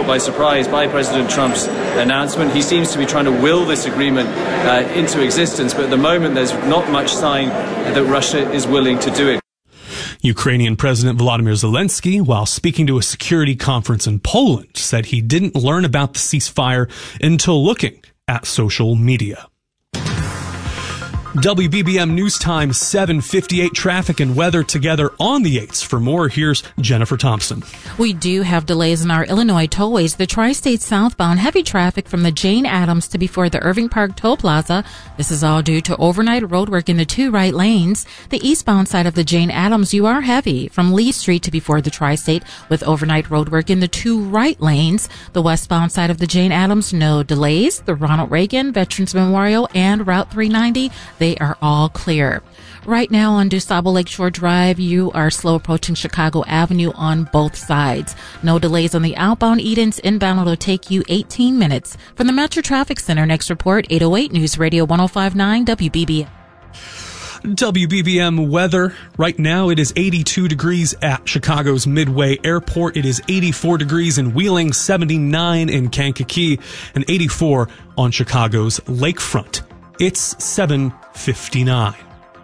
by surprise by President Trump's announcement. He seems to be trying to will this agreement into existence, but at the moment there's not much sign that Russia is willing to do it. Ukrainian President Volodymyr Zelensky, while speaking to a security conference in Poland, said he didn't learn about the ceasefire until looking at social media. WBBM News Time 7:58 traffic and weather together on the 8s. For more, here's Jennifer Thompson. We do have delays in our Illinois tollways. The Tri-State southbound heavy traffic from the Jane Addams to before the Irving Park Toll Plaza. This is all due to overnight roadwork in the two right lanes. The eastbound side of the Jane Addams, you are heavy from Lee Street to before the Tri-State with overnight roadwork in the two right lanes. The westbound side of the Jane Addams, no delays. The Ronald Reagan Veterans Memorial and Route 390, they are all clear. Right now on DuSable Lakeshore Drive, you are slow approaching Chicago Avenue on both sides. No delays on the outbound Edens. Inbound will take you 18 minutes. From the Metro Traffic Center, next report, 808 News Radio 105.9 WBBM. WBBM weather. Right now it is 82 degrees at Chicago's Midway Airport. It is 84 degrees in Wheeling, 79 in Kankakee, and 84 on Chicago's Lakefront. It's 7:59.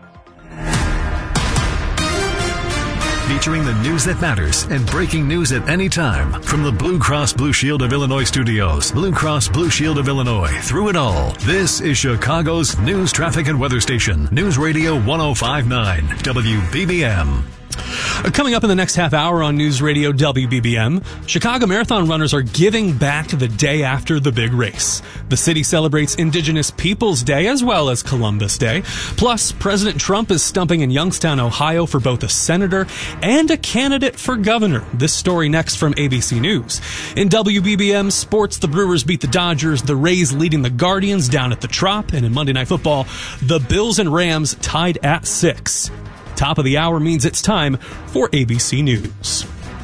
Featuring the news that matters and breaking news at any time. From the Blue Cross Blue Shield of Illinois studios, Blue Cross Blue Shield of Illinois, through it all. This is Chicago's news, traffic, and weather station. News Radio 105.9 WBBM. Coming up in the next half hour on News Radio WBBM, Chicago Marathon runners are giving back the day after the big race. The city celebrates Indigenous Peoples Day as well as Columbus Day. Plus, President Trump is stumping in Youngstown, Ohio for both a senator and a candidate for governor. This story next from ABC News. In WBBM sports, the Brewers beat the Dodgers, the Rays leading the Guardians down at the Trop, and in Monday Night Football, the Bills and Rams tied at 6. Top of the hour means it's time for ABC News.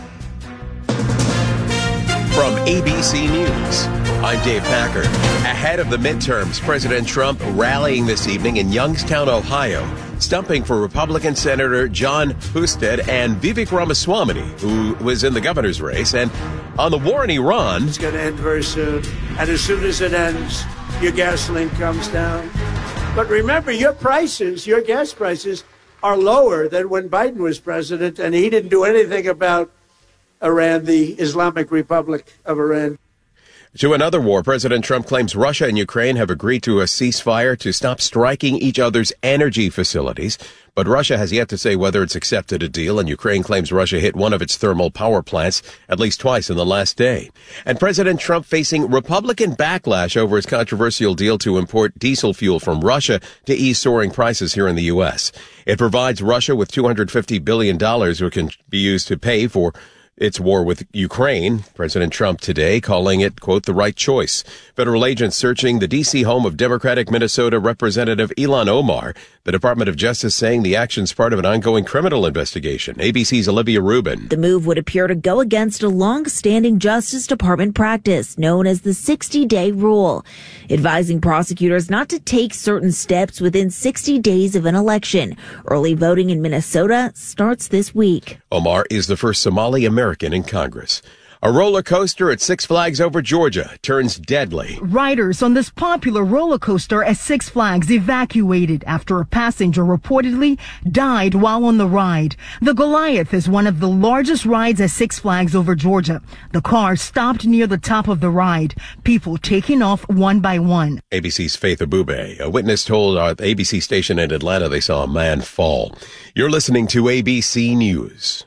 From ABC News, I'm Dave Packer. Ahead of the midterms, President Trump rallying this evening in Youngstown, Ohio, stumping for Republican Senator John Husted and Vivek Ramaswamy, who was in the governor's race. And on the war in Iran, it's going to end very soon. And as soon as it ends, your gasoline comes down. But remember, your gas prices, are lower than when Biden was president, and he didn't do anything about Iran, the Islamic Republic of Iran. To another war, President Trump claims Russia and Ukraine have agreed to a ceasefire to stop striking each other's energy facilities. But Russia has yet to say whether it's accepted a deal, and Ukraine claims Russia hit one of its thermal power plants at least twice in the last day. And President Trump facing Republican backlash over his controversial deal to import diesel fuel from Russia to ease soaring prices here in the U.S. It provides Russia with $250 billion, which can be used to pay for its war with Ukraine. President Trump today calling it, quote, the right choice. Federal agents searching the D.C. home of Democratic Minnesota Representative Ilhan Omar. The Department of Justice saying the action's part of an ongoing criminal investigation. ABC's Olivia Rubin. The move would appear to go against a long-standing Justice Department practice known as the 60-day rule, advising prosecutors not to take certain steps within 60 days of an election. Early voting in Minnesota starts this week. Omar is the first Somali American in Congress. A roller coaster at Six Flags over Georgia turns deadly. Riders on this popular roller coaster at Six Flags evacuated after a passenger reportedly died while on the ride. The Goliath is one of the largest rides at Six Flags over Georgia. The car stopped near the top of the ride, people taking off one by one. ABC's Faith Abube. A witness told our ABC station in Atlanta they saw a man fall. You're listening to ABC News.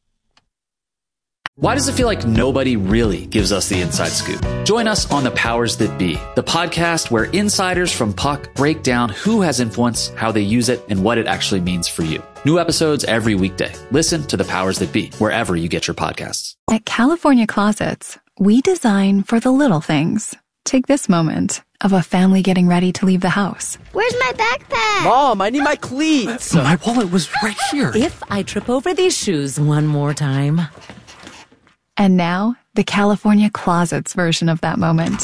Why does it feel like nobody really gives us the inside scoop? Join us on The Powers That Be, the podcast where insiders from Puck break down who has influence, how they use it, and what it actually means for you. New episodes every weekday. Listen to The Powers That Be, wherever you get your podcasts. At California Closets, we design for the little things. Take this moment of a family getting ready to leave the house. Where's my backpack? Mom, I need my cleats. My wallet was right here. If I trip over these shoes one more time. And now, the California Closets version of that moment.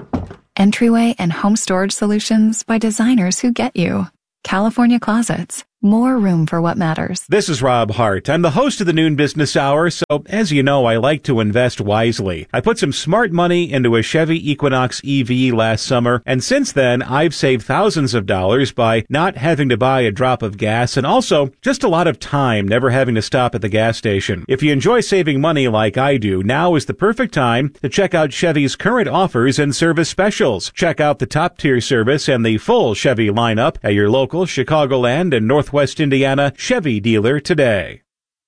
Entryway and home storage solutions by designers who get you. California Closets. More room for what matters. This is Rob Hart. I'm the host of the Noon Business Hour, so as you know, I like to invest wisely. I put some smart money into a Chevy Equinox EV last summer, and since then, I've saved thousands of dollars by not having to buy a drop of gas and also just a lot of time never having to stop at the gas station. If you enjoy saving money like I do, now is the perfect time to check out Chevy's current offers and service specials. Check out the top-tier service and the full Chevy lineup at your local Chicagoland and Northwest Indiana Chevy dealer today.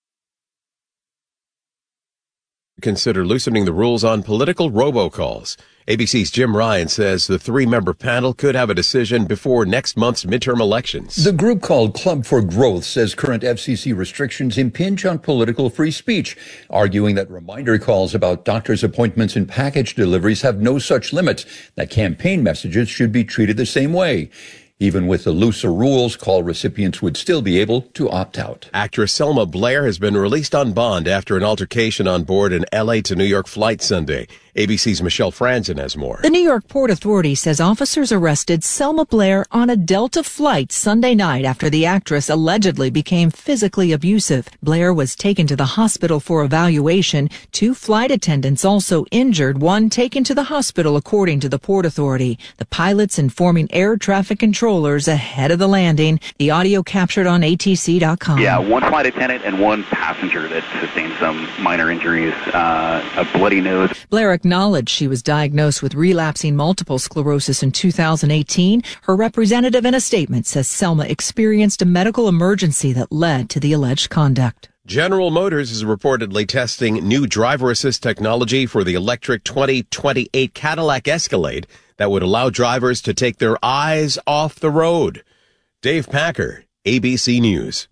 Consider loosening the rules on political robocalls. ABC's Jim Ryan says the three-member panel could have a decision before next month's midterm elections. The group called Club for Growth says current FCC restrictions impinge on political free speech, arguing that reminder calls about doctor's appointments and package deliveries have no such limits, that campaign messages should be treated the same way. Even with the looser rules, call recipients would still be able to opt out. Actress Selma Blair has been released on bond after an altercation on board an L.A. to New York flight Sunday. ABC's Michelle Franzen has more. The New York Port Authority says officers arrested Selma Blair on a Delta flight Sunday night after the actress allegedly became physically abusive. Blair was taken to the hospital for evaluation. 2 flight attendants also injured, one taken to the hospital, according to the Port Authority. The pilots informing air traffic controllers ahead of the landing. The audio captured on ATC.com. Yeah, 1 flight attendant and 1 passenger that sustained some minor injuries, a bloody nose. Blair acknowledged she was diagnosed with relapsing multiple sclerosis in 2018. Her representative in a statement says Selma experienced a medical emergency that led to the alleged conduct. General Motors is reportedly testing new driver assist technology for the electric 2028 Cadillac Escalade that would allow drivers to take their eyes off the road. Dave Packer, ABC News.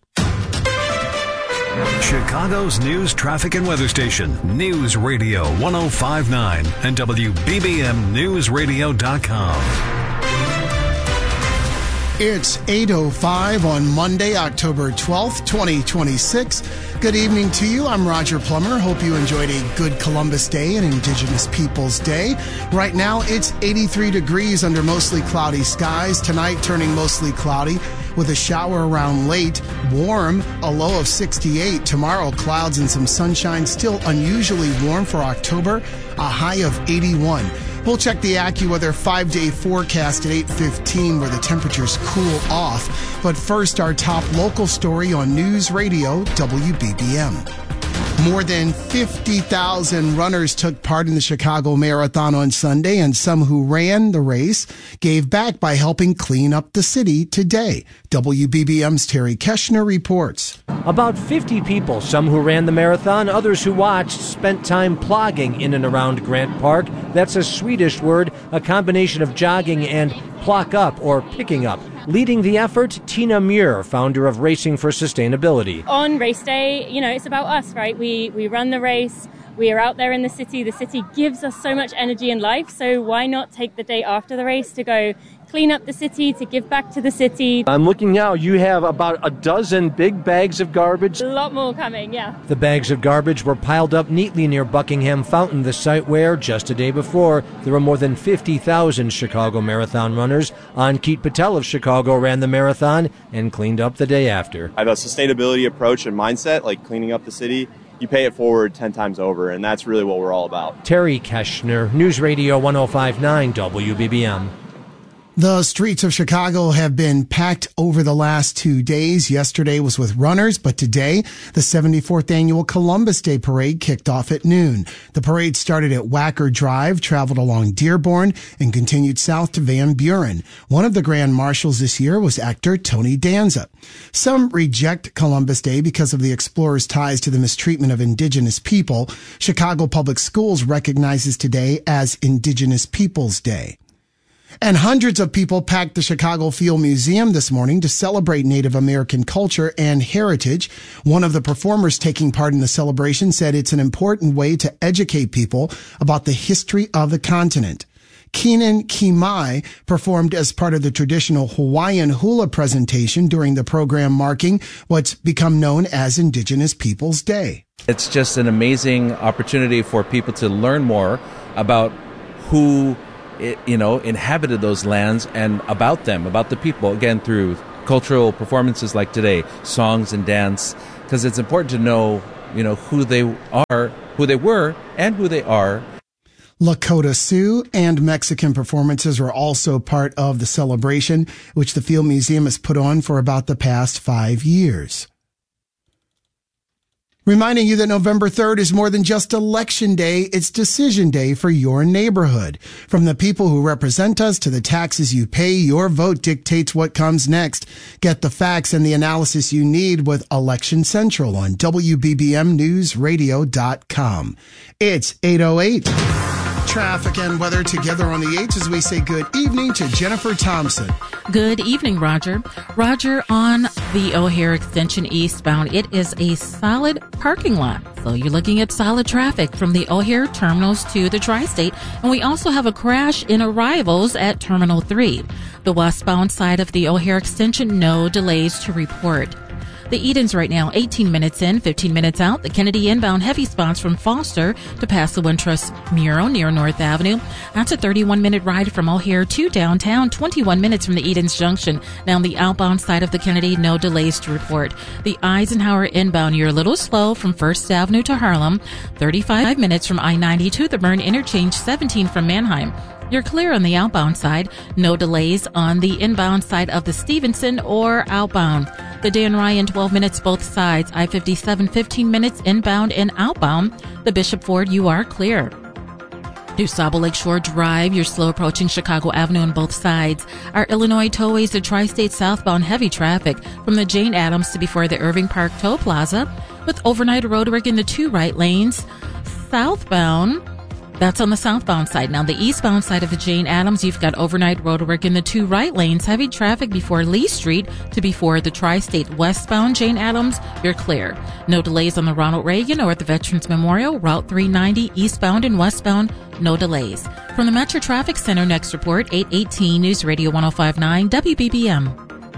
Chicago's news, traffic, and weather station, News Radio 105.9 and WBBMNewsRadio.com. It's 8:05 on Monday, October 12th, 2026. Good evening to you. I'm Roger Plummer. Hope you enjoyed a good Columbus Day and Indigenous Peoples Day. Right now, it's 83 degrees under mostly cloudy skies. Tonight, turning mostly cloudy with a shower around late. Warm, a low of 68. Tomorrow, clouds and some sunshine. Still unusually warm for October, a high of 81. We'll check the AccuWeather 5-day forecast at 8:15 where the temperatures cool off. But first, our top local story on News Radio WBBM. More than 50,000 runners took part in the Chicago Marathon on Sunday, and some who ran the race gave back by helping clean up the city today. WBBM's Terry Keshner reports. About 50 people, some who ran the marathon, others who watched, spent time plogging in and around Grant Park. That's a Swedish word, a combination of jogging and pluck up or picking up. Leading the effort, Tina Muir, founder of Racing for Sustainability. On race day, it's about us, right? We run the race. We are out there in the city. The city gives us so much energy and life, so why not take the day after the race to go clean up the city, to give back to the city. I'm looking now, you have about a dozen big bags of garbage. A lot more coming, yeah. The bags of garbage were piled up neatly near Buckingham Fountain, the site where, just a day before, there were more than 50,000 Chicago Marathon runners. Ankit Patel of Chicago ran the marathon and cleaned up the day after. I have a sustainability approach and mindset, like cleaning up the city. You pay it forward 10 times over, and that's really what we're all about. Terry Keshner, News Radio 105.9 WBBM. The streets of Chicago have been packed over the last 2 days. Yesterday was with runners, but today, the 74th annual Columbus Day Parade kicked off at noon. The parade started at Wacker Drive, traveled along Dearborn, and continued south to Van Buren. One of the grand marshals this year was actor Tony Danza. Some reject Columbus Day because of the explorer's ties to the mistreatment of indigenous people. Chicago Public Schools recognizes today as Indigenous Peoples Day. And hundreds of people packed the Chicago Field Museum this morning to celebrate Native American culture and heritage. One of the performers taking part in the celebration said it's an important way to educate people about the history of the continent. Keenan Kimai performed as part of the traditional Hawaiian hula presentation during the program marking what's become known as Indigenous Peoples Day. It's just an amazing opportunity for people to learn more about who inhabited those lands and about them, about the people, again, through cultural performances like today, songs and dance, because it's important to know, who they are, who they were, and who they are. Lakota Sioux and Mexican performances were also part of the celebration, which the Field Museum has put on for about the past 5 years. Reminding you that November 3rd is more than just Election Day, it's Decision Day for your neighborhood. From the people who represent us to the taxes you pay, your vote dictates what comes next. Get the facts and the analysis you need with Election Central on WBBMNewsRadio.com. It's 8:08. Traffic and weather together on the 8s as we say good evening to Jennifer Thompson. Good evening, Roger. Roger, on the O'Hare Extension eastbound, it is a solid parking lot. So you're looking at solid traffic from the O'Hare terminals to the Tri-State. And we also have a crash in arrivals at Terminal 3. The westbound side of the O'Hare Extension, no delays to report. The Edens right now, 18 minutes in, 15 minutes out. The Kennedy inbound heavy spots from Foster to past the Wintrust Mural near North Avenue. That's a 31-minute ride from O'Hare to downtown, 21 minutes from the Edens Junction. Now on the outbound side of the Kennedy, no delays to report. The Eisenhower inbound, you're a little slow from First Avenue to Harlem. 35 minutes from I-90 to the Byrne Interchange, 17 from Manheim. You're clear on the outbound side. No delays on the inbound side of the Stevenson or outbound. The Dan Ryan, 12 minutes both sides. I-57, 15 minutes inbound and outbound. The Bishop Ford, you are clear. DuSable Lakeshore Drive, you're slow approaching Chicago Avenue on both sides. Our Illinois tollways to Tri-State southbound heavy traffic from the Jane Addams to before the Irving Park Toll Plaza with overnight roadwork in the 2 right lanes. Southbound, that's on the southbound side. Now, the eastbound side of the Jane Addams, you've got overnight roadwork in the 2 right lanes. Heavy traffic before Lee Street to before the Tri-State westbound Jane Addams. You're clear. No delays on the Ronald Reagan or at the Veterans Memorial. Route 390 eastbound and westbound. No delays. From the Metro Traffic Center, next report, 8:18 News Radio 105.9 WBBM.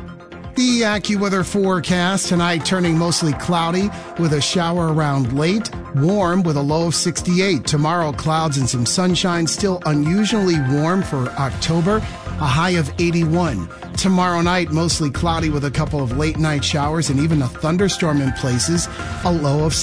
The AccuWeather forecast tonight turning mostly cloudy with a shower around late, warm with a low of 68. Tomorrow, clouds and some sunshine, still unusually warm for October, a high of 81. Tomorrow night, mostly cloudy with a couple of late night showers and even a thunderstorm in places, a low of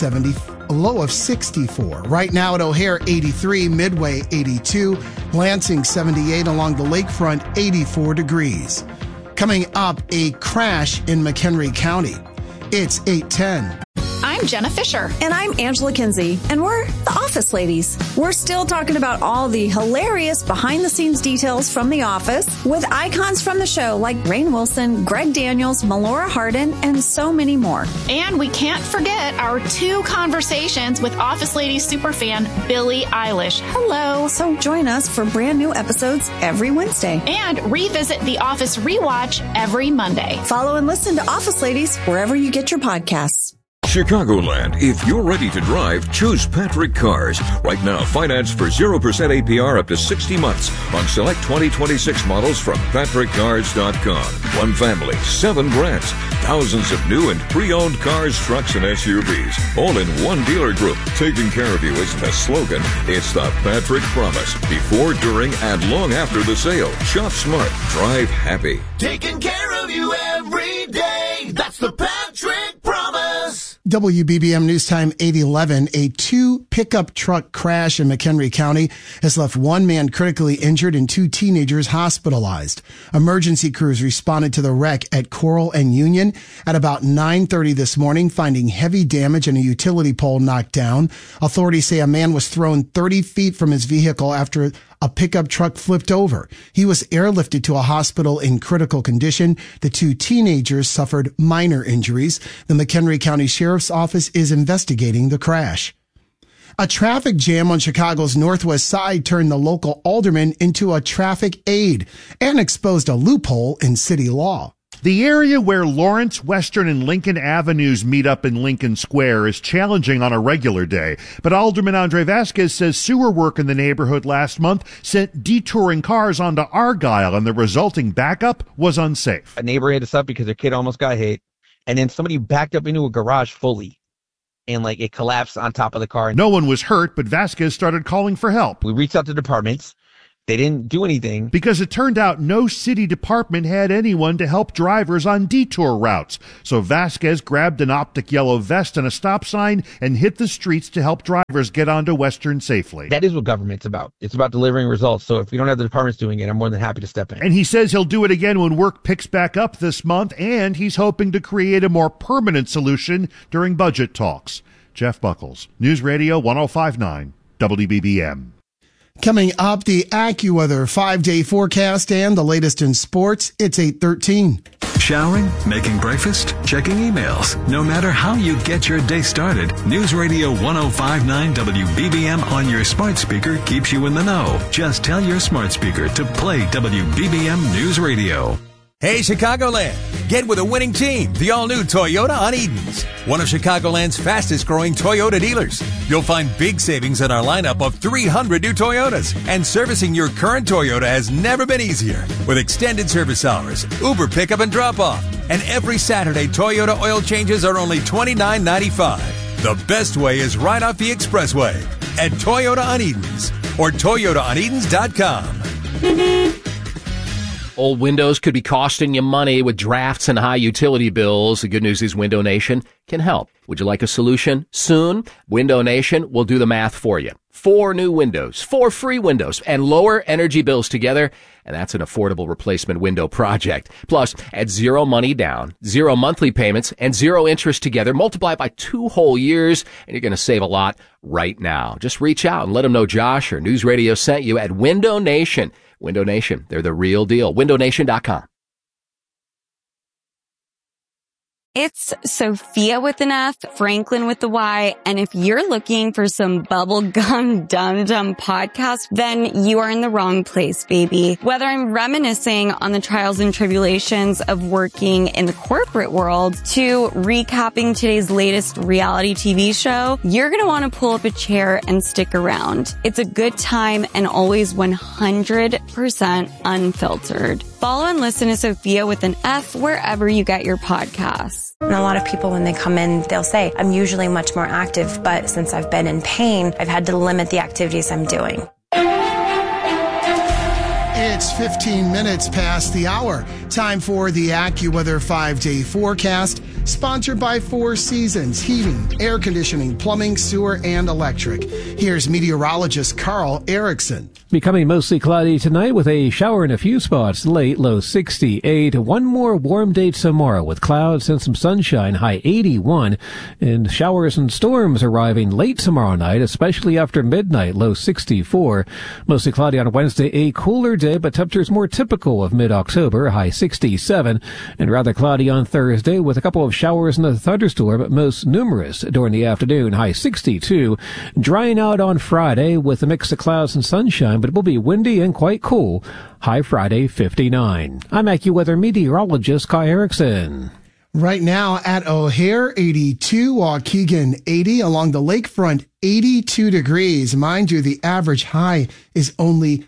64. Right now at O'Hare, 83, Midway, 82, Lansing, 78, along the lakefront, 84 degrees. Coming up, a crash in McHenry County. It's 8:10. I'm Jenna Fisher. And I'm Angela Kinsey. And we're the Office Ladies. We're still talking about all the hilarious behind-the-scenes details from The Office with icons from the show like Rainn Wilson, Greg Daniels, Melora Hardin, and so many more. And we can't forget our 2 conversations with Office Ladies superfan Billie Eilish. Hello. So join us for brand new episodes every Wednesday. And revisit The Office Rewatch every Monday. Follow and listen to Office Ladies wherever you get your podcasts. Chicagoland, if you're ready to drive, choose Patrick Cars. Right now, finance for 0% APR up to 60 months on select 2026 models from PatrickCars.com. One family, 7 brands, thousands of new and pre-owned cars, trucks, and SUVs, all in one dealer group. Taking care of you isn't a slogan, it's the Patrick Promise. Before, during, and long after the sale. Shop smart, drive happy. Taking care of you every day. That's the Patrick Promise. WBBM News Time 8:11. A 2 pickup truck crash in McHenry County has left 1 man critically injured and 2 teenagers hospitalized. Emergency crews responded to the wreck at Coral and Union at about 9:30 this morning, finding heavy damage and a utility pole knocked down. Authorities say a man was thrown 30 feet from his vehicle after a pickup truck flipped over. He was airlifted to a hospital in critical condition. The 2 teenagers suffered minor injuries. The McHenry County Sheriff's Office is investigating the crash. A traffic jam on Chicago's northwest side turned the local alderman into a traffic aide and exposed a loophole in city law. The area where Lawrence, Western, and Lincoln Avenues meet up in Lincoln Square is challenging on a regular day. But Alderman Andre Vasquez says sewer work in the neighborhood last month sent detouring cars onto Argyle, and the resulting backup was unsafe. A neighbor hit us up because their kid almost got hit, and then somebody backed up into a garage fully, and it collapsed on top of the car. No one was hurt, but Vasquez started calling for help. We reached out to departments. They didn't do anything. Because it turned out no city department had anyone to help drivers on detour routes. So Vasquez grabbed an optic yellow vest and a stop sign and hit the streets to help drivers get onto Western safely. That is what government's about. It's about delivering results. So if we don't have the departments doing it, I'm more than happy to step in. And he says he'll do it again when work picks back up this month, and he's hoping to create a more permanent solution during budget talks. Jeff Buckles, News Radio 105.9 WBBM. Coming up, the AccuWeather 5-day forecast and the latest in sports. It's 8:13. Showering, making breakfast, checking emails. No matter how you get your day started, News Radio 105.9 WBBM on your smart speaker keeps you in the know. Just tell your smart speaker to play WBBM News Radio. Hey, Chicagoland, get with a winning team, the all-new Toyota on Edens, one of Chicagoland's fastest-growing Toyota dealers. You'll find big savings in our lineup of 300 new Toyotas, and servicing your current Toyota has never been easier. With extended service hours, Uber pickup and drop-off, and every Saturday, Toyota oil changes are only $29.95. The best way is right off the expressway at Toyota on Edens or ToyotaOnEdens.com. Old windows could be costing you money with drafts and high utility bills. The good news is Window Nation can help. Would you like a solution soon? Window Nation will do the math for you. 4 new windows, 4 free windows, and lower energy bills together. And that's an affordable replacement window project. Plus, at 0 money down, 0 monthly payments, and 0 interest together, multiply by 2 whole years, and you're going to save a lot right now. Just reach out and let them know Josh or News Radio sent you at Window Nation. Window Nation, they're the real deal. WindowNation.com. It's Sophia with an F, Franklin with the Y, and if you're looking for some bubblegum dum-dum podcast, then you are in the wrong place, baby. Whether I'm reminiscing on the trials and tribulations of working in the corporate world to recapping today's latest reality TV show, you're going to want to pull up a chair and stick around. It's a good time and always 100% unfiltered. Follow and listen to Sophia with an F wherever you get your podcasts. And a lot of people, when they come in, they'll say, I'm usually much more active, but since I've been in pain, I've had to limit the activities I'm doing. It's 15 minutes past the hour. Time for the AccuWeather 5-day forecast, sponsored by Four Seasons Heating, Air Conditioning, Plumbing, Sewer, and Electric. Here's meteorologist Carl Erickson. Becoming mostly cloudy tonight with a shower in a few spots late, low 68. One more warm day tomorrow with clouds and some sunshine, high 81. And showers and storms arriving late tomorrow night, especially after midnight, low 64. Mostly cloudy on Wednesday, a cooler day, but temperatures more typical of mid-October, high 67. And rather cloudy on Thursday with a couple of showers and a thunderstorm, most numerous during the afternoon, high 62. Drying out on Friday with a mix of clouds and sunshine, but it will be windy and quite cool. High Friday, 59. I'm AccuWeather meteorologist Kai Erickson. Right now at O'Hare, 82, Waukegan, 80, along the lakefront, 82 degrees. Mind you, the average high is only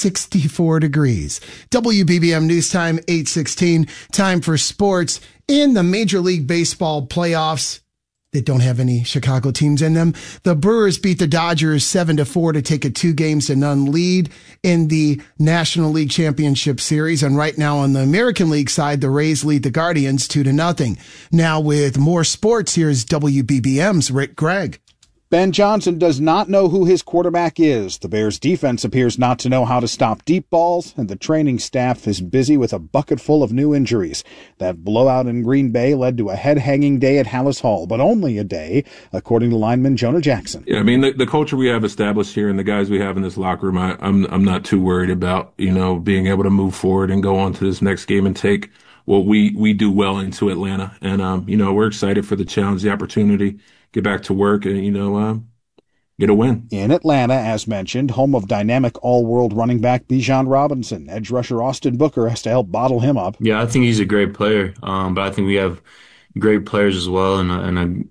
64 degrees. WBBM News Time, 8:16. Time for sports. In the Major League Baseball playoffs, that don't have any Chicago teams in them, the Brewers beat the Dodgers 7-4 to take a 2-0 lead in the National League Championship Series. And right now on the American League side, the Rays lead the Guardians 2-0. Now with more sports, here's WBBM's Rick Gregg. Ben Johnson does not know who his quarterback is. The Bears' defense appears not to know how to stop deep balls, and the training staff is busy with a bucket full of new injuries. That blowout in Green Bay led to a head-hanging day at Hallis Hall, but only a day, according to lineman Jonah Jackson. Yeah, I mean, the culture we have established here and the guys we have in this locker room, I'm not too worried about, being able to move forward and go on to this next game and take what we do well into Atlanta. And, we're excited for the challenge, the opportunity, get back to work and, get a win. In Atlanta, as mentioned, home of dynamic all-world running back Bijan Robinson. Edge rusher Austin Booker has to help bottle him up. Yeah, I think he's a great player, but I think we have great players as well and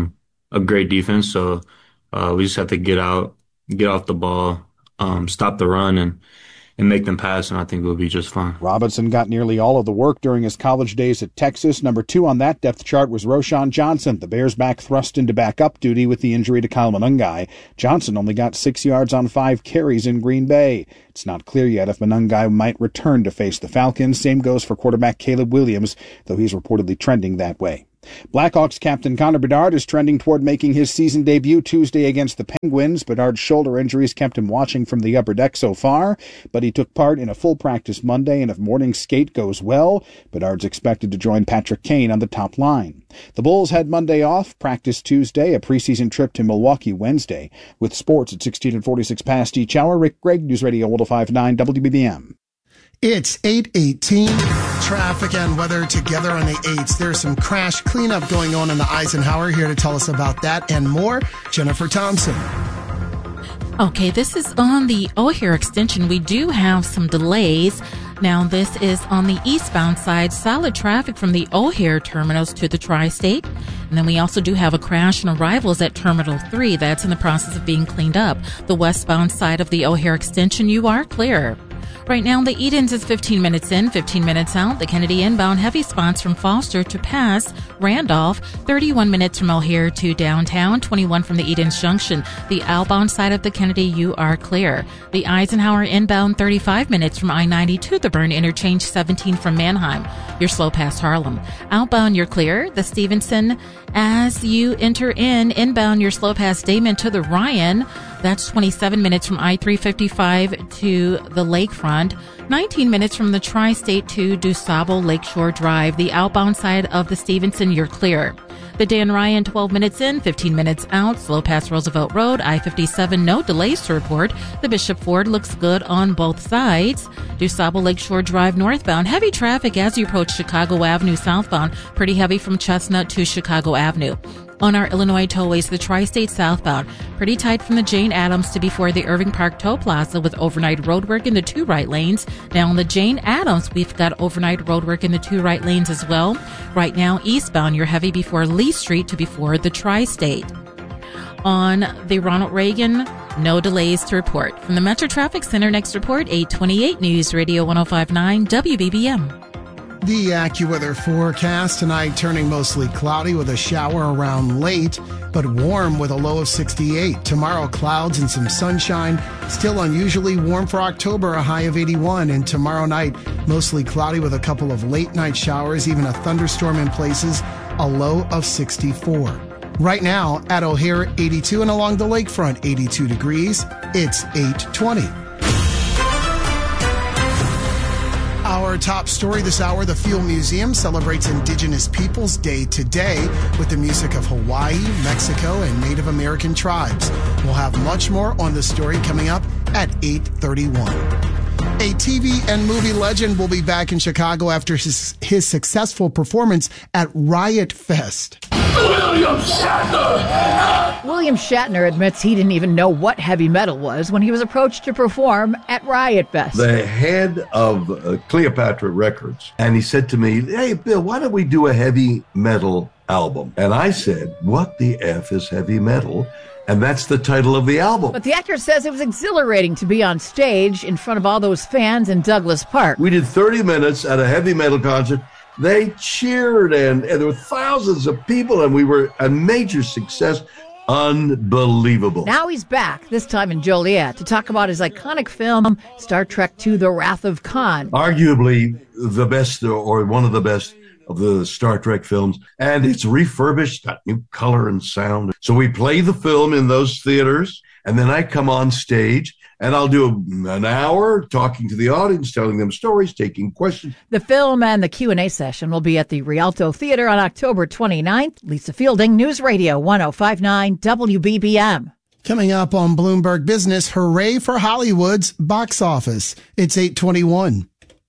a great defense. So we just have to get off the ball, stop the run, and make them pass, and I think we'll be just fine. Robinson got nearly all of the work during his college days at Texas. Number 2 on that depth chart was Roschon Johnson. The Bears back thrust into backup duty with the injury to Kyle Monangai. Johnson only got 6 yards on 5 carries in Green Bay. It's not clear yet if Monangai might return to face the Falcons. Same goes for quarterback Caleb Williams, though he's reportedly trending that way. Blackhawks captain Connor Bedard is trending toward making his season debut Tuesday against the Penguins. Bedard's shoulder injuries kept him watching from the upper deck so far, but he took part in a full practice Monday, and if morning skate goes well, Bedard's expected to join Patrick Kane on the top line. The Bulls had Monday off, practice Tuesday, a preseason trip to Milwaukee Wednesday. With sports at 16 and 46 past each hour, Rick Gregg, News Radio 1059 WBBM. It's 8:18. Traffic and weather together on the 8s. There's some crash cleanup going on in the Eisenhower. Here to tell us about that and more, Jennifer Thompson. Okay, this is on the O'Hare extension. We do have some delays. Now, this is on the eastbound side, solid traffic from the O'Hare terminals to the Tri-State. And then we also do have a crash and arrivals at Terminal 3. That's in the process of being cleaned up. The westbound side of the O'Hare extension, you are clear. Right now, the Edens is 15 minutes in, 15 minutes out. The Kennedy inbound heavy spots from Foster to pass Randolph, 31 minutes from O'Hare to downtown, 21 from the Edens Junction. The outbound side of the Kennedy, you are clear. The Eisenhower inbound, 35 minutes from I-90 to the Byrne interchange, 17 from Manheim. You're slow past Harlem. Outbound, you're clear. The Stevenson, as you enter inbound, you're slow past Damon to the Ryan. That's 27 minutes from I-355 to the Lakefront. 19 minutes from the Tri-State to DuSable Lakeshore Drive. The outbound side of the Stevenson, you're clear. The Dan Ryan, 12 minutes in, 15 minutes out. Slow past Roosevelt Road. I-57, no delays to report. The Bishop Ford looks good on both sides. DuSable Lakeshore Drive northbound. Heavy traffic as you approach Chicago Avenue southbound. Pretty heavy from Chestnut to Chicago Avenue. On our Illinois tollways, the Tri-State southbound, pretty tight from the Jane Addams to before the Irving Park Toll Plaza with overnight roadwork in the 2 right lanes. Now on the Jane Addams, we've got overnight roadwork in the 2 right lanes as well. Right now, eastbound, you're heavy before Lee Street to before the Tri-State. On the Ronald Reagan, no delays to report. From the Metro Traffic Center, next report, 828 News Radio 1059 WBBM. The AccuWeather forecast tonight turning mostly cloudy with a shower around late, but warm with a low of 68. Tomorrow, clouds and some sunshine. Still unusually warm for October, a high of 81. And tomorrow night, mostly cloudy with a couple of late night showers, even a thunderstorm in places, a low of 64. Right now, at O'Hare, 82, and along the lakefront, 82 degrees. It's 8:20. Our top story this hour, the Field Museum celebrates Indigenous Peoples Day today with the music of Hawaii, Mexico, and Native American tribes. We'll have much more on the story coming up at 8:31. A TV and movie legend will be back in Chicago after his successful performance at Riot Fest. William Shatner! William Shatner admits he didn't even know what heavy metal was when he was approached to perform at Riot Fest. The head of Cleopatra Records, and he said to me, "Hey, Bill, why don't we do a heavy metal album?" And I said, "What the F is heavy metal?" And that's the title of the album. But the actor says it was exhilarating to be on stage in front of all those fans in Douglas Park. We did 30 minutes at a heavy metal concert. They cheered, and there were thousands of people, and we were a major success. Unbelievable. Now he's back, this time in Joliet, to talk about his iconic film, Star Trek II, The Wrath of Khan. Arguably the best, or one of the best, of the Star Trek films, and it's refurbished, got new color and sound. So we play the film in those theaters, and then I come on stage, and I'll do an hour talking to the audience, telling them stories, taking questions. The film and the Q&A session will be at the Rialto Theater on October 29th. Lisa Fielding, News Radio 1059 WBBM. Coming up on Bloomberg Business, hooray for Hollywood's box office. It's 8:21.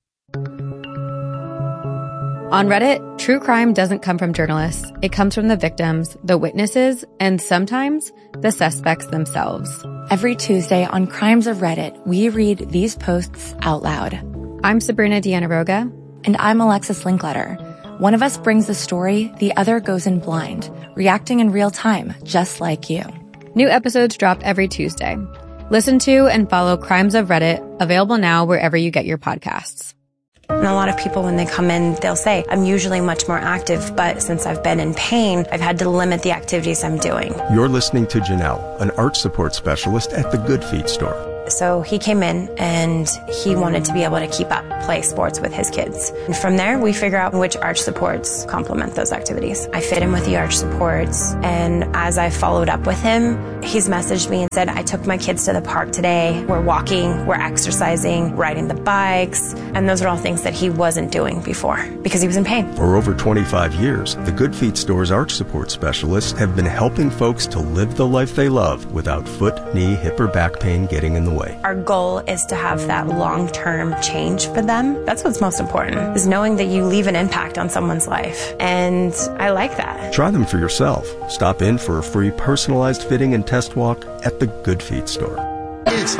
On Reddit, true crime doesn't come from journalists. It comes from the victims, the witnesses, and sometimes the suspects themselves. Every Tuesday on Crimes of Reddit, we read these posts out loud. I'm Sabrina Dianaroga. And I'm Alexis Linkletter. One of us brings the story, the other goes in blind, reacting in real time, just like you. New episodes drop every Tuesday. Listen to and follow Crimes of Reddit, available now wherever you get your podcasts. And a lot of people, when they come in, they'll say, I'm usually much more active, but since I've been in pain, I've had to limit the activities I'm doing. You're listening to Janelle, an arch support specialist at the Good Feet store. So he came in and he wanted to be able to keep up, play sports with his kids. And from there, we figure out which arch supports complement those activities. I fit in with the arch supports, and as I followed up with him, he's messaged me and said, I took my kids to the park today. We're walking, we're exercising, riding the bikes, and those are all things that he wasn't doing before because he was in pain. For over 25 years, the Good Feet store's arch support specialists have been helping folks to live the life they love without foot, knee, hip, or back pain getting in the way. Our goal is to have that long-term change for them. That's what's most important, is knowing that you leave an impact on someone's life. And I like that. Try them for yourself. Stop in for a free personalized fitting and test walk at the Good Feet store. It's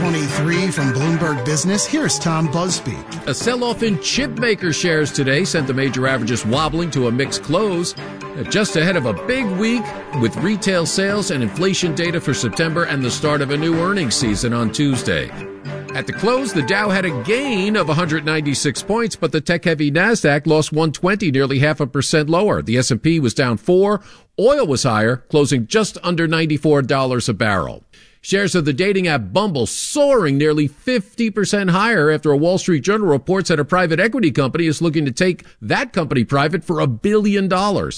8:23 from Bloomberg Business. Here's Tom Busby. A sell-off in chip maker shares today sent the major averages wobbling to a mixed close, just ahead of a big week with retail sales and inflation data for September and the start of a new earnings season on Tuesday. At the close, the Dow had a gain of 196 points, but the tech-heavy NASDAQ lost 120, nearly 0.5% lower. The S&P was down 4. Oil was higher, closing just under $94 a barrel. Shares of the dating app Bumble soaring nearly 50% higher after a Wall Street Journal reports that a private equity company is looking to take that company private for $1 billion.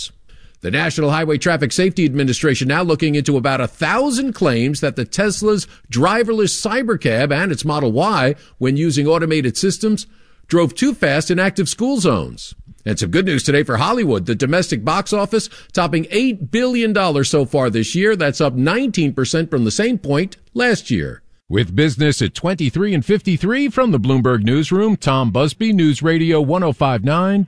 The National Highway Traffic Safety Administration now looking into about 1,000 claims that the Tesla's driverless Cybercab and its Model Y, when using automated systems, drove too fast in active school zones. And some good news today for Hollywood. The domestic box office topping $8 billion so far this year. That's up 19% from the same point last year. With business at 23 and 53 from the Bloomberg Newsroom, Tom Busby, News Radio 105.9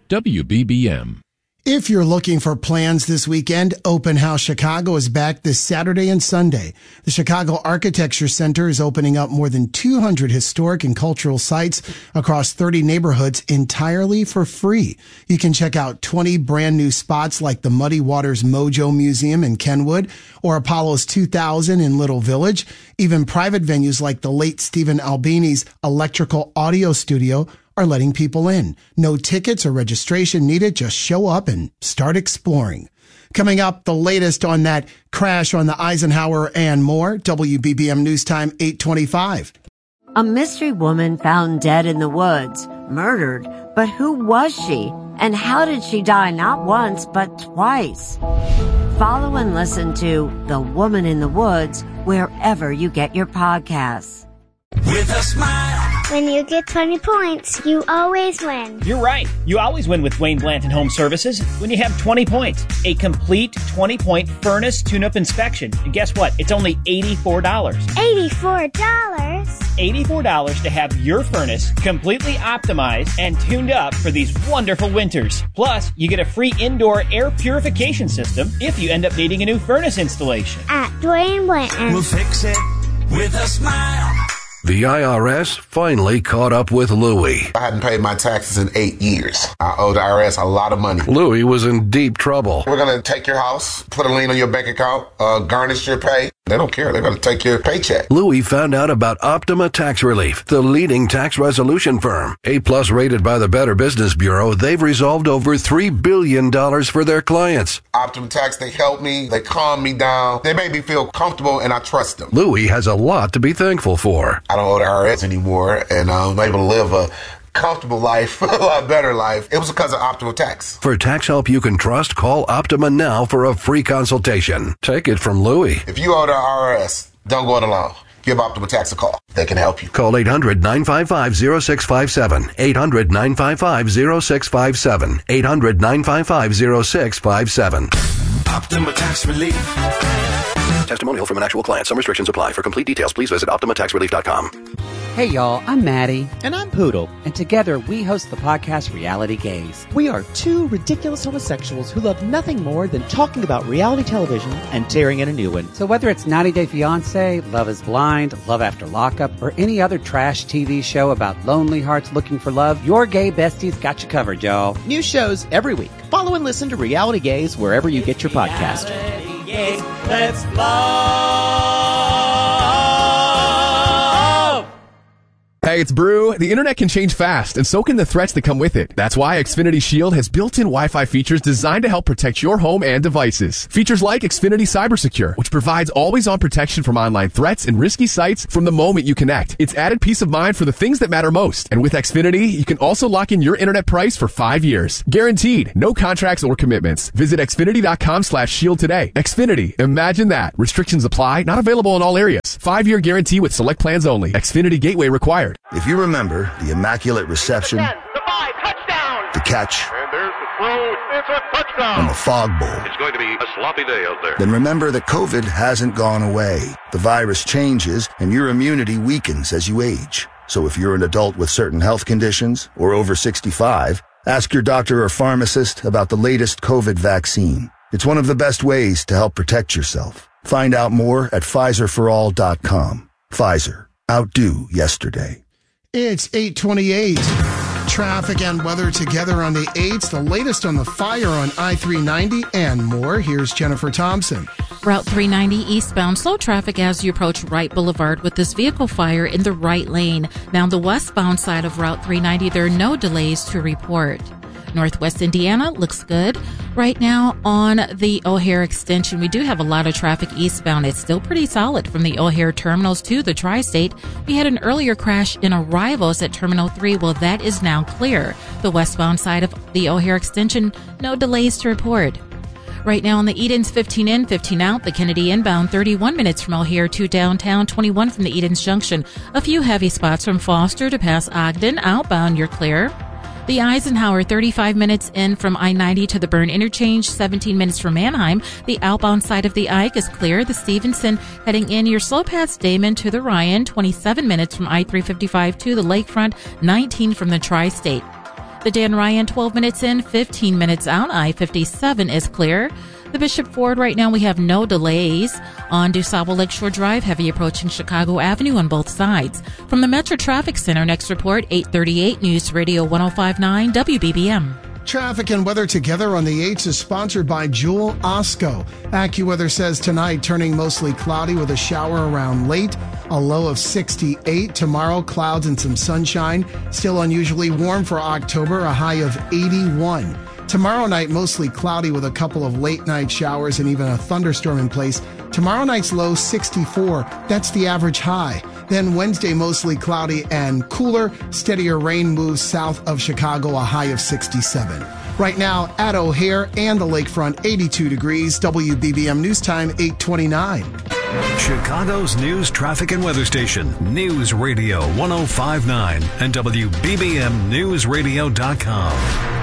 WBBM. If you're looking for plans this weekend, Open House Chicago is back this Saturday and Sunday. The Chicago Architecture Center is opening up more than 200 historic and cultural sites across 30 neighborhoods entirely for free. You can check out 20 brand new spots like the Muddy Waters Mojo Museum in Kenwood or Apollo's 2000 in Little Village. Even private venues like the late Stephen Albini's Electrical Audio Studio are letting people in. No tickets or registration needed. Just show up and start exploring. Coming up, the latest on that crash on the Eisenhower and more. WBBM News Time 8:25. A mystery woman found dead in the woods, murdered. But who was she? And how did she die not once, but twice? Follow and listen to The Woman in the Woods wherever you get your podcasts. With a smile. When you get 20 points, you always win. You're right. You always win with Wayne Blanton Home Services when you have 20 points. A complete 20-point furnace tune-up inspection. And guess what? It's only $84. $84? $84 to have your furnace completely optimized and tuned up for these wonderful winters. Plus, you get a free indoor air purification system if you end up needing a new furnace installation. At Wayne Blanton. We'll fix it with a smile. The IRS finally caught up with Louie. I hadn't paid my taxes in 8 years. I owe the IRS a lot of money. Louie was in deep trouble. We're going to take your house, put a lien on your bank account, garnish your pay. They don't care. They're going to take your paycheck. Louie found out about Optima Tax Relief, the leading tax resolution firm. A-plus rated by the Better Business Bureau, they've resolved over $3 billion for their clients. Optima Tax, they help me. They calm me down. They make me feel comfortable, and I trust them. Louie has a lot to be thankful for. I don't owe the IRS anymore, and I'm able to live a comfortable life, a lot better life. It was because of Optima Tax. For tax help you can trust, call Optima now for a free consultation. Take it from Louie. If you owe the IRS, don't go it alone. Give Optima Tax a call. They can help you. Call 800-955-0657. 800-955-0657. 800-955-0657. Optima Tax Relief. Testimonial from an actual client. Some restrictions apply. For complete details, please visit OptimaTaxRelief.com. Hey y'all, I'm Maddie. And I'm Poodle. And together we host the podcast Reality Gaze. We are two ridiculous homosexuals who love nothing more than talking about reality television and tearing in a new one. So whether it's 90 Day Fiancé, Love is Blind, Love After Lockup, or any other trash TV show about lonely hearts looking for love, your gay besties got you covered, y'all. New shows every week. Follow and listen to Reality Gaze wherever you get your podcast. Reality Gaze, let's love. it's Brew. The internet can change fast, and so can the threats that come with it. That's why Xfinity Shield has built-in Wi-Fi features designed to help protect your home and devices. Features like Xfinity CyberSecure, which provides always-on protection from online threats and risky sites from the moment you connect. It's added peace of mind for the things that matter most. And with Xfinity, you can also lock in your internet price for 5 years. Guaranteed. No contracts or commitments. Visit Xfinity.com/shield today. Xfinity. Imagine that. Restrictions apply. Not available in all areas. 5-year guarantee with select plans only. Xfinity Gateway required. If you remember the immaculate reception, the catch, and there's the throw. It's a touchdown. and the fog bowl, It's going to be a sloppy day out there. then remember that COVID hasn't gone away. The virus changes and your immunity weakens as you age. So if you're an adult with certain health conditions or over 65, ask your doctor or pharmacist about the latest COVID vaccine. It's one of the best ways to help protect yourself. Find out more at PfizerForAll.com. Pfizer. Outdo yesterday. It's 8:28. Traffic and weather together on the 8s. The latest on the fire on I-390 and more. Here's Jennifer Thompson. Route 390 eastbound, slow traffic as you approach Wright Boulevard with this vehicle fire in the right lane. Now the westbound side of Route 390, there are no delays to report. Northwest Indiana looks good. Right now on the O'Hare extension, we do have a lot of traffic eastbound. It's still pretty solid from the O'Hare terminals to the Tri-State. We had an earlier crash in arrivals at Terminal 3. Well, that is now clear. The westbound side of the O'Hare extension, no delays to report. Right now on the Edens, 15 in, 15 out. The Kennedy inbound, 31 minutes from O'Hare to downtown, 21 from the Edens Junction. A few heavy spots from Foster to past Ogden. Outbound, you're clear. The Eisenhower, 35 minutes in from I-90 to the Byrne Interchange, 17 minutes from Manheim. The outbound side of the Ike is clear. The Stevenson heading in, your slow past Damon to the Ryan, 27 minutes from I-355 to the Lakefront, 19 from the Tri-State. The Dan Ryan, 12 minutes in, 15 minutes out. I-57 is clear. The Bishop Ford, right now we have no delays. On DuSable Lakeshore Drive, heavy approaching Chicago Avenue on both sides. From the Metro Traffic Center, next report, 8:38 News Radio 105.9 WBBM. Traffic and weather together on the 8s is sponsored by Jewel Osco. AccuWeather says tonight turning mostly cloudy with a shower around late, a low of 68. Tomorrow, clouds and some sunshine. Still unusually warm for October, a high of 81. Tomorrow night, mostly cloudy with a couple of late night showers and even a thunderstorm in place. Tomorrow night's low 64. That's the average high. Then Wednesday, mostly cloudy and cooler. Steadier rain moves south of Chicago, a high of 67. Right now at O'Hare and the lakefront, 82 degrees. WBBM News Time, 8:29. Chicago's news, traffic, and weather station. News Radio 105.9 and WBBMNewsRadio.com.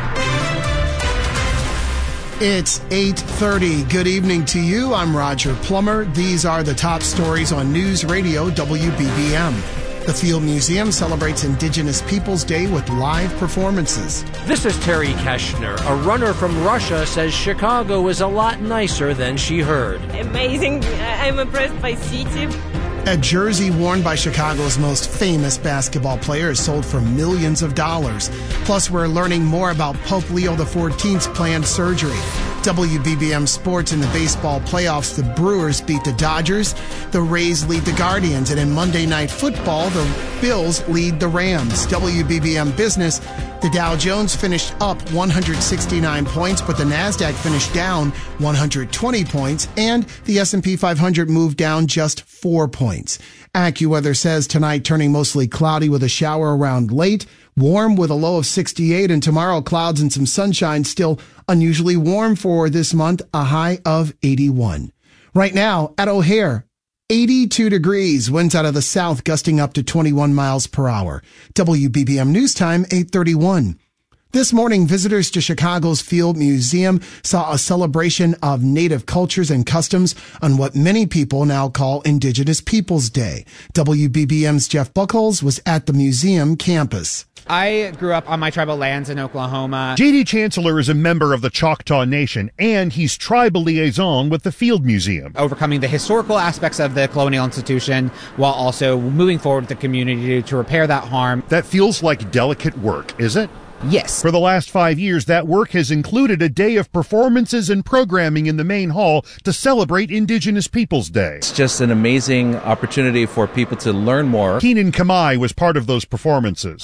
It's 8:30. Good evening to you. I'm Roger Plummer. These are the top stories on News Radio WBBM. The Field Museum celebrates Indigenous Peoples Day with live performances. This is Terry Keshner. A runner from Russia says Chicago is a lot nicer than she heard. Amazing. I'm impressed by city. A jersey worn by Chicago's most famous basketball player is sold for millions of dollars. Plus, we're learning more about Pope Leo XIV's planned surgery. WBBM Sports in the baseball playoffs, the Brewers beat the Dodgers, the Rays lead the Guardians, and in Monday Night Football, the Bills lead the Rams. WBBM Business, the Dow Jones finished up 169 points, but the NASDAQ finished down 120 points, and the S&P 500 moved down just 4 points. AccuWeather says tonight turning mostly cloudy with a shower around late, warm with a low of 68, and tomorrow clouds and some sunshine, still unusually warm for this month, a high of 81. Right now at O'Hare, 82 degrees, winds out of the south gusting up to 21 miles per hour. WBBM News Time, 8:31. This morning, visitors to Chicago's Field Museum saw a celebration of Native cultures and customs on what many people now call Indigenous Peoples Day. WBBM's Jeff Buchholz was at the museum campus. I grew up on my tribal lands in Oklahoma. J.D. Chancellor is a member of the Choctaw Nation, and he's tribal liaison with the Field Museum. Overcoming the historical aspects of the colonial institution while also moving forward with the community to repair that harm. That feels like delicate work, is it? Yes. For the last 5 years, that work has included a day of performances and programming in the main hall to celebrate Indigenous Peoples Day. It's just an amazing opportunity for people to learn more. Keenan Kamai was part of those performances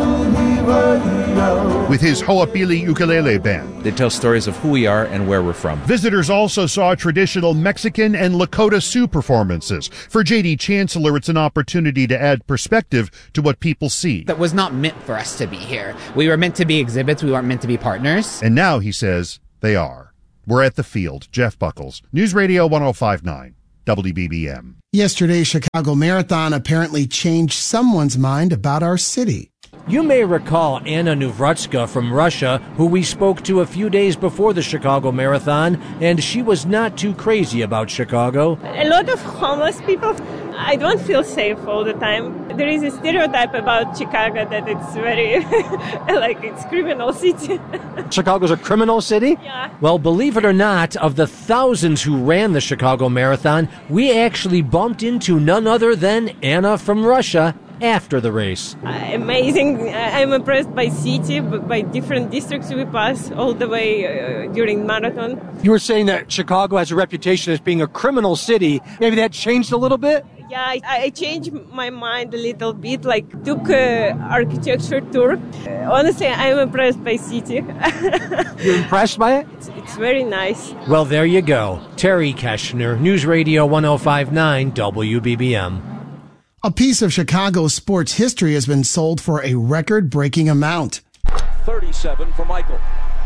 with his Ho'opili ukulele band. They tell stories of who we are and where we're from. Visitors also saw traditional Mexican and Lakota Sioux performances. For J.D. Chancellor, it's an opportunity to add perspective to what people see. That was not meant for us to be here. We were meant to be exhibits. We weren't meant to be partners. And now, he says, they are. We're at the field. Jeff Buckles, News Radio 105.9, WBBM. Yesterday, Chicago Marathon apparently changed someone's mind about our city. You may recall Anna Nuvrutska from Russia, who we spoke to a few days before the Chicago Marathon, and she was not too crazy about Chicago. A lot of homeless people. I don't feel safe all the time. There is a stereotype about Chicago that it's very, like it's criminal city. Chicago's a criminal city? Yeah. Well, believe it or not, of the thousands who ran the Chicago Marathon, we actually bumped into none other than Anna from Russia after the race. Amazing. I'm impressed by city, by different districts we pass all the way during marathon. You were saying that Chicago has a reputation as being a criminal city. Maybe that changed a little bit? Yeah, I changed my mind a little bit, like took an architecture tour. Honestly, I'm impressed by city. You're impressed by it? It's very nice. Well, there you go. Terry Keschner, News Radio 105.9 WBBM. A piece of Chicago's sports history has been sold for a record-breaking amount. 37 for Michael.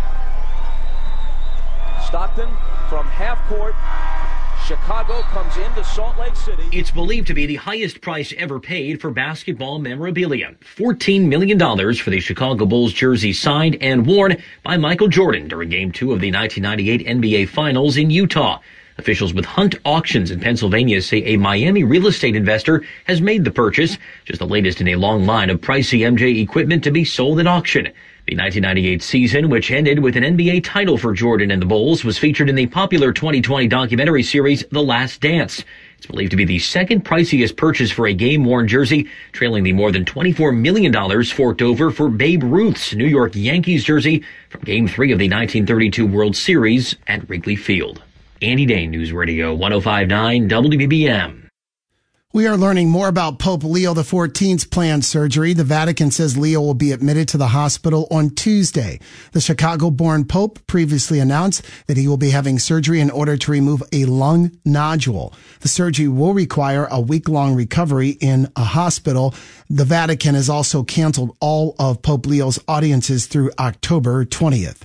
Stockton from half court. Chicago comes into Salt Lake City. It's believed to be the highest price ever paid for basketball memorabilia. $14 million for the Chicago Bulls jersey signed and worn by Michael Jordan during Game 2 of the 1998 NBA Finals in Utah. Officials with Hunt Auctions in Pennsylvania say a Miami real estate investor has made the purchase, just the latest in a long line of pricey MJ equipment to be sold at auction. The 1998 season, which ended with an NBA title for Jordan and the Bulls, was featured in the popular 2020 documentary series The Last Dance. It's believed to be the second priciest purchase for a game-worn jersey, trailing the more than $24 million forked over for Babe Ruth's New York Yankees jersey from Game 3 of the 1932 World Series at Wrigley Field. Andy Dane, News Radio 105.9 WBBM. We are learning more about Pope Leo XIV's planned surgery. The Vatican says Leo will be admitted to the hospital on Tuesday. The Chicago-born Pope previously announced that he will be having surgery in order to remove a lung nodule. The surgery will require a week-long recovery in a hospital. The Vatican has also canceled all of Pope Leo's audiences through October 20th.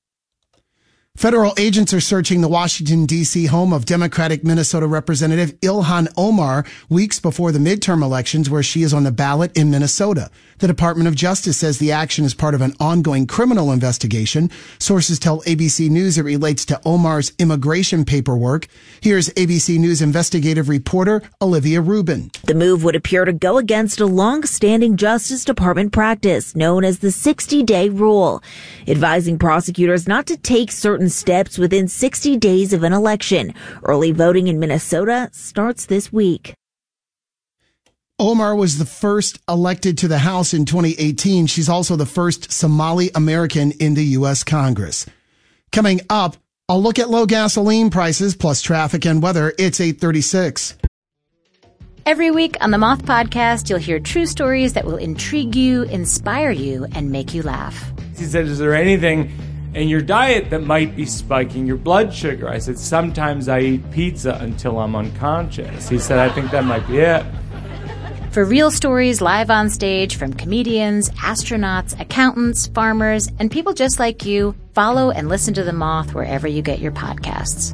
Federal agents are searching the Washington, D.C. home of Democratic Minnesota Representative Ilhan Omar weeks before the midterm elections, where she is on the ballot in Minnesota. The Department of Justice says the action is part of an ongoing criminal investigation. Sources tell ABC News it relates to Omar's immigration paperwork. Here's ABC News investigative reporter Olivia Rubin. The move would appear to go against a long-standing Justice Department practice known as the 60-day rule, advising prosecutors not to take certain steps within 60 days of an election. Early voting in Minnesota starts this week. Omar was the first elected to the House in 2018. She's also the first Somali American in the U.S. Congress. Coming up, I'll look at low gasoline prices plus traffic and weather. It's 8:36. Every week on the Moth Podcast, you'll hear true stories that will intrigue you, inspire you, and make you laugh. He said, is there anything in your diet that might be spiking your blood sugar? I said, sometimes I eat pizza until I'm unconscious. He said, I think that might be it. For real stories live on stage from comedians, astronauts, accountants, farmers, and people just like you, follow and listen to The Moth wherever you get your podcasts.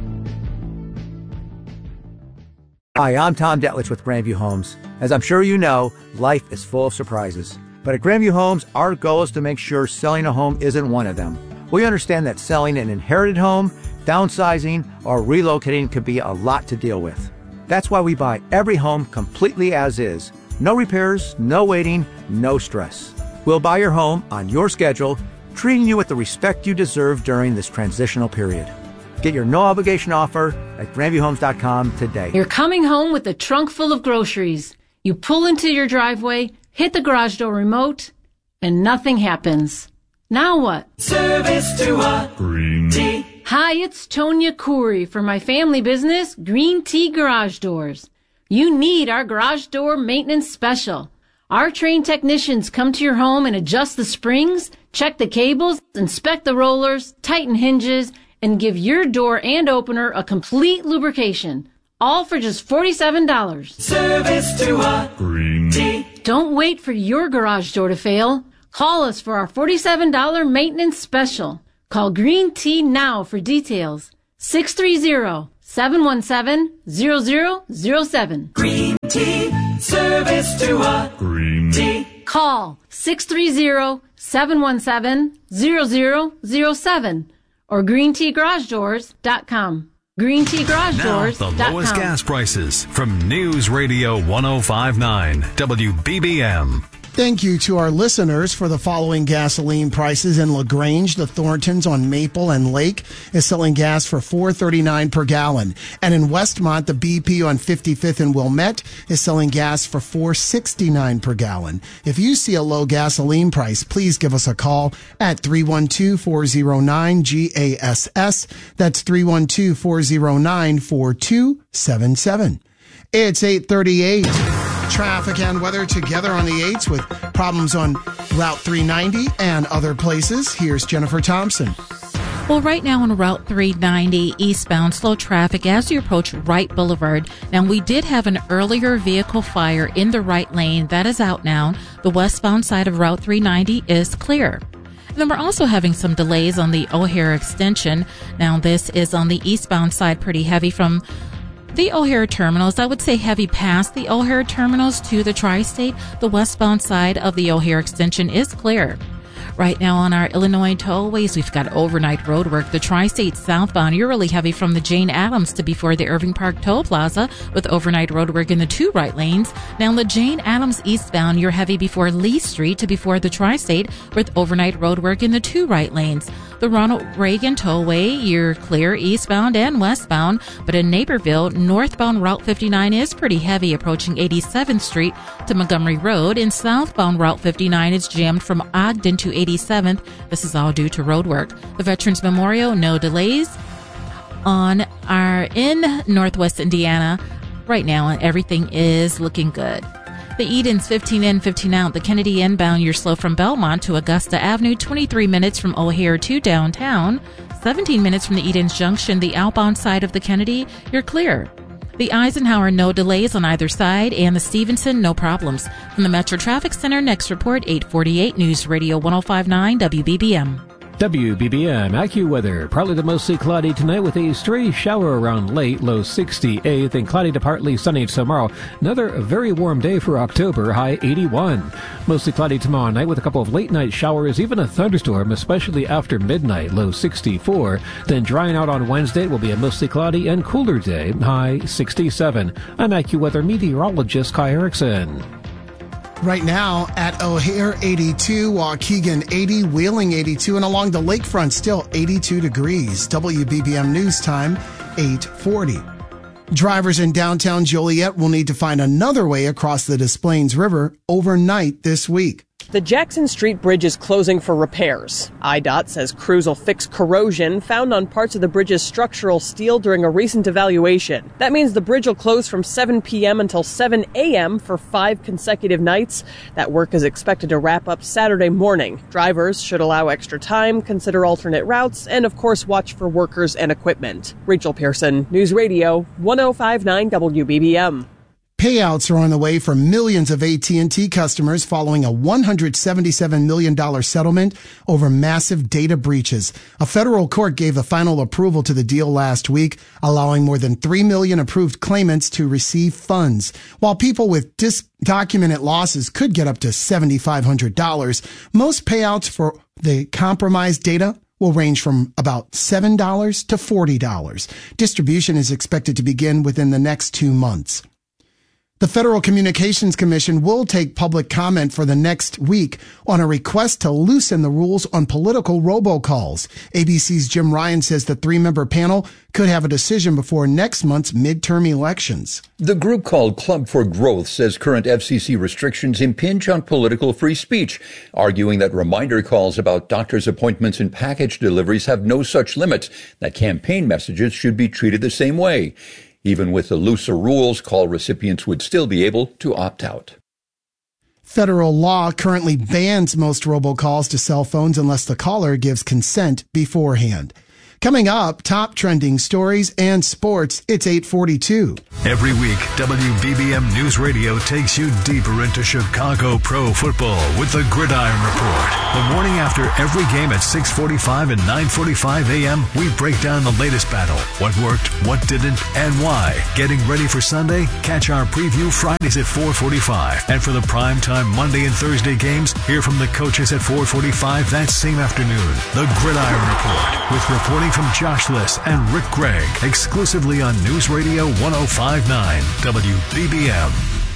Hi, I'm Tom Detlich with Grandview Homes. As I'm sure you know, life is full of surprises. But at Grandview Homes, our goal is to make sure selling a home isn't one of them. We understand that selling an inherited home, downsizing, or relocating can be a lot to deal with. That's why we buy every home completely as is. No repairs, no waiting, no stress. We'll buy your home on your schedule, treating you with the respect you deserve during this transitional period. Get your no-obligation offer at GrandviewHomes.com today. You're coming home with a trunk full of groceries. You pull into your driveway, hit the garage door remote, and nothing happens. Now what? Service to a Green Tea. Hi, it's Tonya Khoury for my family business, Green Tea Garage Doors. You need our garage door maintenance special. Our trained technicians come to your home and adjust the springs, check the cables, inspect the rollers, tighten hinges, and give your door and opener a complete lubrication. All for just $47. Service to a Green Tea. Don't wait for your garage door to fail. Call us for our $47 maintenance special. Call Green Tea now for details. 630-717-0007. Green Tea. Service to a Green Tea. Call 630-717-0007 or greenteagaragedoors.com. greenteagaragedoors.com. Now, the lowest gas prices from News Radio 105.9 WBBM. Thank you to our listeners for the following gasoline prices. In LaGrange, the Thorntons on Maple and Lake is selling gas for $4.39 per gallon. And in Westmont, the BP on 55th and Wilmette is selling gas for $4.69 per gallon. If you see a low gasoline price, please give us a call at 312-409-GASS. That's 312-409-4277. It's 8:38. Traffic and weather together on the 8s with problems on Route 390 and other places. Here's Jennifer Thompson. Well, right now on Route 390 eastbound, slow traffic as you approach Wright Boulevard. Now, we did have an earlier vehicle fire in the right lane. That is out now. The westbound side of Route 390 is clear. And then we're also having some delays on the O'Hare extension. Now, this is on the eastbound side, pretty heavy from the O'Hare terminals. I would say heavy past the O'Hare terminals to the Tri-State. The westbound side of the O'Hare extension is clear. Right now on our Illinois tollways, we've got overnight road work. The Tri-State southbound, you're really heavy from the Jane Addams to before the Irving Park Toll Plaza with overnight road work in the 2 right lanes. Now, the Jane Addams eastbound, you're heavy before Lee Street to before the Tri-State with overnight road work in the 2 right lanes. The Ronald Reagan Tollway, you're clear eastbound and westbound, but in Naperville, northbound Route 59 is pretty heavy approaching 87th Street to Montgomery Road. In southbound Route 59, it's jammed from Ogden to 87th. This is all due to road work. The Veterans Memorial, no delays. In Northwest Indiana, right now, everything is looking good. The Edens, 15 in, 15 out. The Kennedy inbound, you're slow from Belmont to Augusta Avenue, 23 minutes from O'Hare to downtown, 17 minutes from the Edens Junction. The outbound side of the Kennedy, you're clear. The Eisenhower, no delays on either side, and the Stevenson, no problems. From the Metro Traffic Center, next report, 848 News Radio 105.9 WBBM. WBBM AccuWeather. Partly to mostly cloudy tonight with a stray shower around late, low 68, then cloudy to partly sunny tomorrow. Another very warm day for October, high 81. Mostly cloudy tomorrow night with a couple of late night showers, even a thunderstorm, especially after midnight, low 64. Then drying out on Wednesday will be a mostly cloudy and cooler day, high 67. I'm AccuWeather meteorologist Kai Erickson. Right now at O'Hare 82, Waukegan 80, Wheeling 82, and along the lakefront still 82 degrees. WBBM News Time, 8:40. Drivers in downtown Joliet will need to find another way across the Des Plaines River overnight this week. The Jackson Street Bridge is closing for repairs. IDOT says crews will fix corrosion found on parts of the bridge's structural steel during a recent evaluation. That means the bridge will close from 7 p.m. until 7 a.m. for 5 consecutive nights. That work is expected to wrap up Saturday morning. Drivers should allow extra time, consider alternate routes, and of course watch for workers and equipment. Rachel Pearson, News Radio 105.9 WBBM. Payouts are on the way for millions of AT&T customers following a $177 million settlement over massive data breaches. A federal court gave the final approval to the deal last week, allowing more than 3 million approved claimants to receive funds. While people with documented losses could get up to $7,500, most payouts for the compromised data will range from about $7 to $40. Distribution is expected to begin within the next 2 months. The Federal Communications Commission will take public comment for the next week on a request to loosen the rules on political robocalls. ABC's Jim Ryan says the 3-member panel could have a decision before next month's midterm elections. The group called Club for Growth says current FCC restrictions impinge on political free speech, arguing that reminder calls about doctor's appointments and package deliveries have no such limits, that campaign messages should be treated the same way. Even with the looser rules, call recipients would still be able to opt out. Federal law currently bans most robocalls to cell phones unless the caller gives consent beforehand. Coming up, top trending stories and sports. It's 8:42. Every week, WBBM News Radio takes you deeper into Chicago pro football with the Gridiron Report. The morning after every game at 6:45 and 9:45 a.m., we break down the latest battle, what worked, what didn't, and why. Getting ready for Sunday? Catch our preview Fridays at 4:45. And for the primetime Monday and Thursday games, hear from the coaches at 4:45 that same afternoon. The Gridiron Report, with reporting from Josh Liss and Rick Gregg, exclusively on News Radio 105.9 WBBM.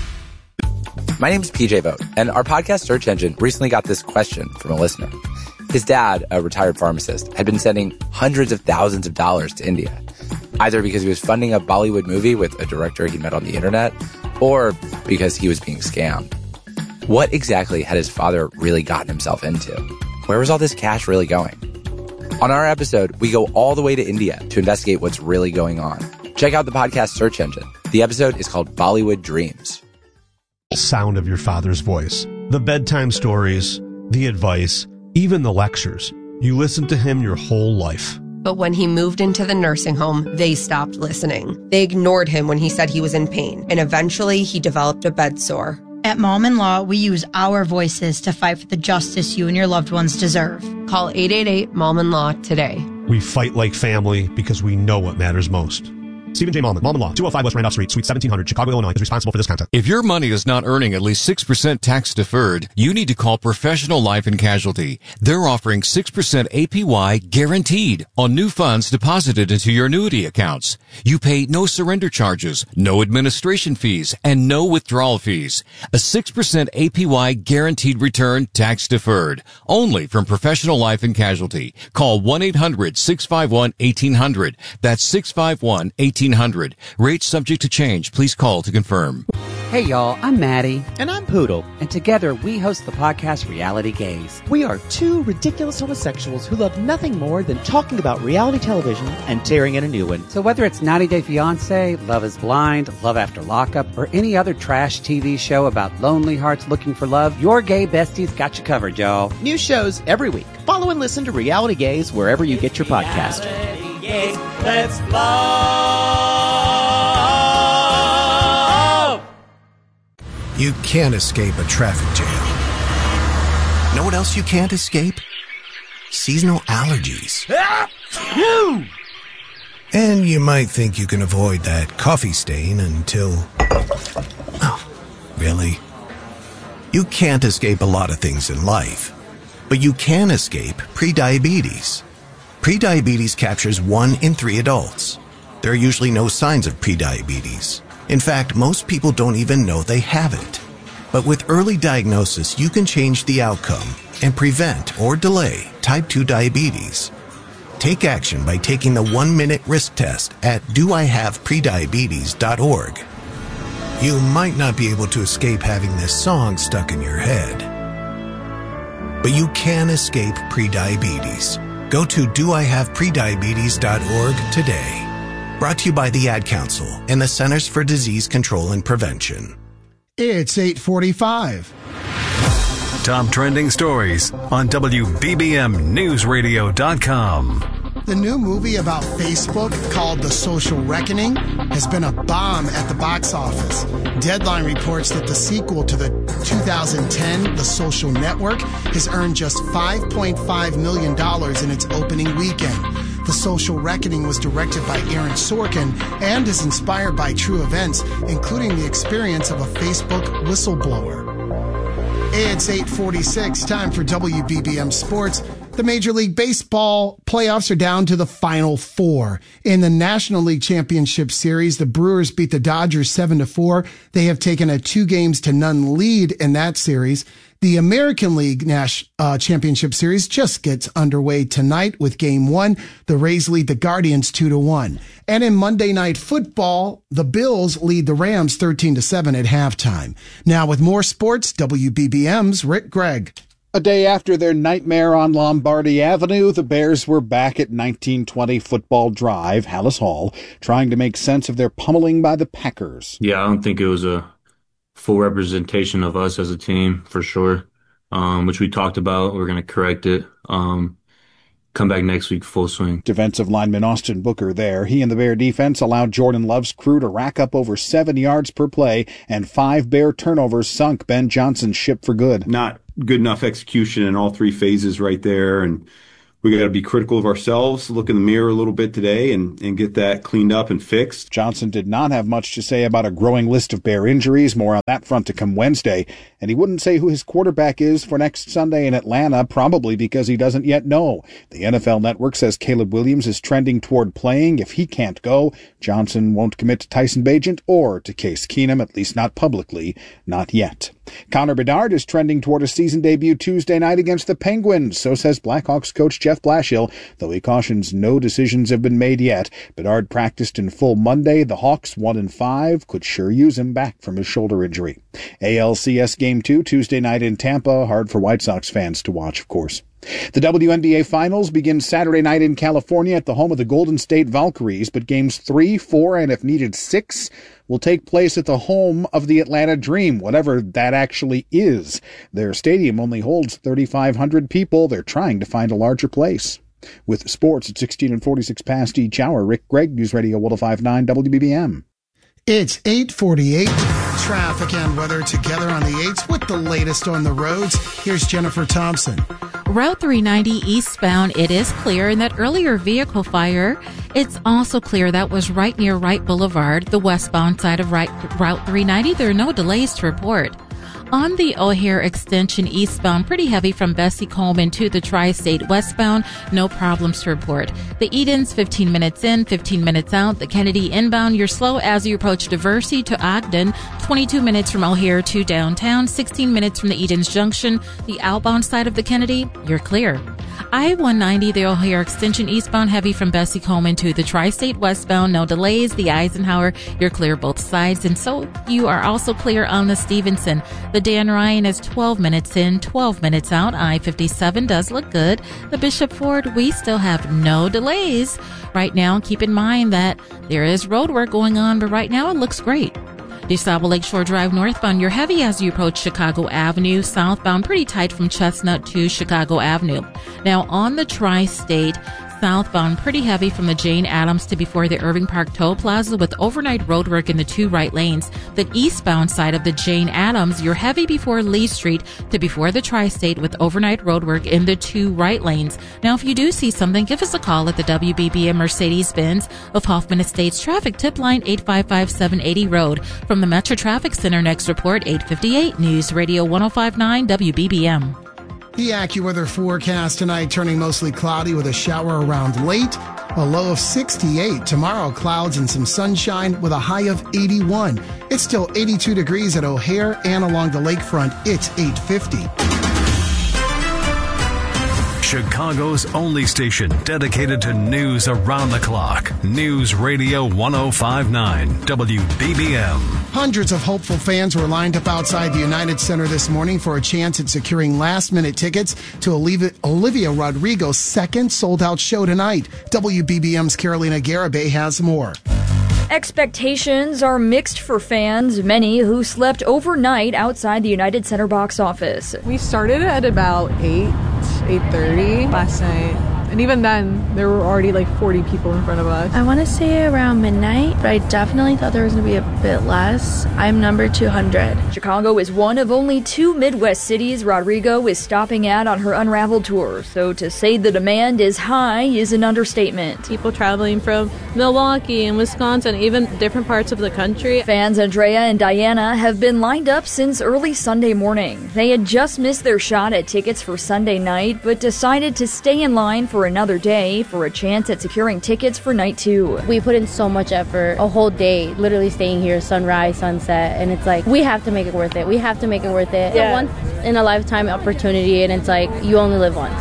My name is PJ Vogt, and our podcast search engine recently got this question from a listener. His dad, a retired pharmacist, had been sending hundreds of thousands of dollars to India, either because he was funding a Bollywood movie with a director he met on the internet, or because he was being scammed. What exactly had his father really gotten himself into? Where was all this cash really going? On our episode, we go all the way to India to investigate what's really going on. Check out the podcast search engine. The episode is called Bollywood Dreams. Sound of your father's voice. The bedtime stories, the advice, even the lectures. You listened to him your whole life. But when he moved into the nursing home, they stopped listening. They ignored him when he said he was in pain, and eventually he developed a bed sore. At Mom in Law, we use our voices to fight for the justice you and your loved ones deserve. Call 888-MOM-IN-LAW today. We fight like family because we know what matters most. Stephen J. Mallman, Mom in Law, 205 West Randolph Street, Suite 1700, Chicago, Illinois, is responsible for this content. If your money is not earning at least 6% tax deferred, you need to call Professional Life and Casualty. They're offering 6% APY guaranteed on new funds deposited into your annuity accounts. You pay no surrender charges, no administration fees, and no withdrawal fees. A 6% APY guaranteed return tax deferred. Only from Professional Life and Casualty. Call 1-800-651-1800. That's 651-1800. Rates subject to change. Please call to confirm. Hey y'all, I'm Maddie. And I'm Poodle. And together we host the podcast Reality Gaze. We are two ridiculous homosexuals who love nothing more than talking about reality television and tearing in a new one. So whether it's 90 Day Fiancé, Love is Blind, Love After Lockup, or any other trash TV show about lonely hearts looking for love, your gay besties got you covered, y'all. New shows every week. Follow and listen to Reality Gaze wherever you get your podcast. Gaze, let's love. You can't escape a traffic jam. Know what else you can't escape? Seasonal allergies. And you might think you can avoid that coffee stain until... Oh, really? You can't escape a lot of things in life, but you can escape prediabetes. Prediabetes captures 1 in 3 adults. There are usually no signs of prediabetes. In fact, most people don't even know they have it. But with early diagnosis, you can change the outcome and prevent or delay type 2 diabetes. Take action by taking the 1-minute risk test at doihaveprediabetes.org. You might not be able to escape having this song stuck in your head, but you can escape prediabetes. Go to doihaveprediabetes.org today. Brought to you by the Ad Council and the Centers for Disease Control and Prevention. It's 8:45. Top trending stories on WBBMNewsRadio.com. The new movie about Facebook, called The Social Reckoning, has been a bomb at the box office. Deadline reports that the sequel to the 2010 The Social Network has earned just $5.5 million in its opening weekend. The Social Reckoning was directed by Aaron Sorkin and is inspired by true events, including the experience of a Facebook whistleblower. It's 8:46, time for WBBM Sports. The Major League Baseball playoffs are down to the final four. In the National League Championship Series, the Brewers beat the Dodgers 7-4. They have taken a 2-0 lead in that series. The American League Championship Series just gets underway tonight with Game 1. The Rays lead the Guardians 2-1. And in Monday Night Football, the Bills lead the Rams 13-7 at halftime. Now with more sports, WBBM's Rick Gregg. A day after their nightmare on Lombardi Avenue, the Bears were back at 1920 Football Drive, Hallis Hall, trying to make sense of their pummeling by the Packers. Yeah, I don't think it was a full representation of us as a team, for sure, which we talked about. We're going to correct it. Come back next week, full swing. Defensive lineman Austin Booker there. He and the Bear defense allowed Jordan Love's crew to rack up over 7 yards per play, and 5 Bear turnovers sunk Ben Johnson's ship for good. Not good enough execution in all 3 phases right there, and we got to be critical of ourselves, look in the mirror a little bit today and get that cleaned up and fixed. Johnson did not have much to say about a growing list of Bear injuries. More on that front to come Wednesday. And he wouldn't say who his quarterback is for next Sunday in Atlanta, probably because he doesn't yet know. The NFL Network says Caleb Williams is trending toward playing. If he can't go, Johnson won't commit to Tyson Bagent or to Case Keenum, at least not publicly, not yet. Connor Bedard is trending toward a season debut Tuesday night against the Penguins. So says Blackhawks coach Jeff Blashill, though he cautions no decisions have been made yet. Bedard practiced in full Monday. The Hawks 1-5 could sure use him back from his shoulder injury. ALCS Game 2 Tuesday night in Tampa. Hard for White Sox fans to watch, of course. The WNBA Finals begin Saturday night in California at the home of the Golden State Valkyries, but games 3, 4, and if needed 6 will take place at the home of the Atlanta Dream, whatever that actually is. Their stadium only holds 3,500 people. They're trying to find a larger place. With sports at 16:46 past each hour, Rick Gregg, News Radio 105.9 WBBM. It's 8:48. Traffic and weather together on the 8s with the latest on the roads. Here's Jennifer Thompson. Route 390 eastbound, it is clear. In that earlier vehicle fire, it's also clear. That was right near Wright Boulevard, the westbound side of Route 390. There are no delays to report. On the O'Hare extension eastbound, pretty heavy from Bessie Coleman to the Tri-State westbound. No problems to report. The Edens, 15 minutes in, 15 minutes out. The Kennedy inbound, you're slow as you approach Diversey to Ogden. 22 minutes from O'Hare to downtown. 16 minutes from the Edens Junction. The outbound side of the Kennedy, you're clear. I-190, the O'Hare extension eastbound, heavy from Bessie Coleman to the Tri-State westbound. No delays. The Eisenhower, you're clear both sides. And so you are also clear on the Stevenson. The Dan Ryan is 12 minutes in, 12 minutes out. I-57 does look good. The Bishop Ford, we still have no delays. Right now, keep in mind that there is road work going on, but right now it looks great. DeSable Lakeshore Drive northbound, you're heavy as you approach Chicago Avenue. Southbound, pretty tight from Chestnut to Chicago Avenue. Now, on the Tri-State, southbound, pretty heavy from the Jane Addams to before the Irving Park Toll Plaza with overnight roadwork in the 2 right lanes. The eastbound side of the Jane Addams, you're heavy before Lee Street to before the Tri-State with overnight roadwork in the 2 right lanes. Now, if you do see something, give us a call at the WBBM Mercedes-Benz of Hoffman Estates traffic tip line 855-780 Road. From the Metro Traffic Center, next report 858 News Radio 105.9 WBBM. The AccuWeather forecast tonight turning mostly cloudy with a shower around late, a low of 68. Tomorrow, clouds and some sunshine with a high of 81. It's still 82 degrees at O'Hare and along the lakefront. It's 850. Chicago's only station dedicated to news around the clock. News Radio 105.9 WBBM. Hundreds of hopeful fans were lined up outside the United Center this morning for a chance at securing last-minute tickets to Olivia Rodrigo's second sold-out show tonight. WBBM's Carolina Garibay has more. Expectations are mixed for fans, many who slept overnight outside the United Center box office. We started at about 8:30 last night, And even then, there were already like 40 people in front of us. I want to say around midnight, but I definitely thought there was going to be a bit less. I'm number 200. Chicago is one of only 2 Midwest cities Rodrigo is stopping at on her Unraveled tour. So to say the demand is high is an understatement. People traveling from Milwaukee and Wisconsin, even different parts of the country. Fans Andrea and Diana have been lined up since early Sunday morning. They had just missed their shot at tickets for Sunday night, but decided to stay in line for another day for a chance at securing tickets for night 2. We put in so much effort, a whole day, literally staying here, sunrise, sunset, and it's like, we have to make it worth it. We have to make it worth it. Yeah. It's a once-in-a-lifetime opportunity, and it's like, you only live once.